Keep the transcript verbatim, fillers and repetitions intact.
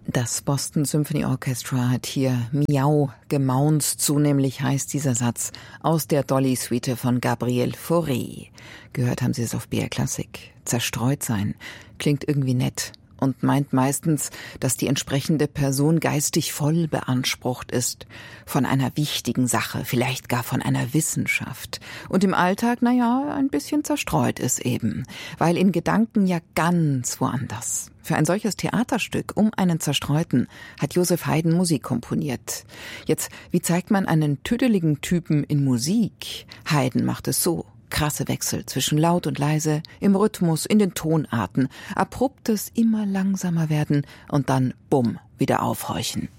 Das Boston Symphony Orchestra hat hier Miau gemaunzt, so nämlich heißt dieser Satz aus der Dolly-Suite von Gabriel Fauré. Gehört haben Sie es auf B R Klassik. Zerstreut sein klingt irgendwie nett und meint meistens, dass die entsprechende Person geistig voll beansprucht ist von einer wichtigen Sache, vielleicht gar von einer Wissenschaft. Und im Alltag, na ja, ein bisschen zerstreut ist eben, weil in Gedanken ja ganz woanders. Für ein solches Theaterstück um einen Zerstreuten hat Joseph Haydn Musik komponiert. Jetzt, wie zeigt man einen tüdeligen Typen in Musik? Haydn macht es so. Krasse Wechsel zwischen laut und leise, im Rhythmus, in den Tonarten, abruptes immer langsamer werden und dann bumm, wieder aufhorchen.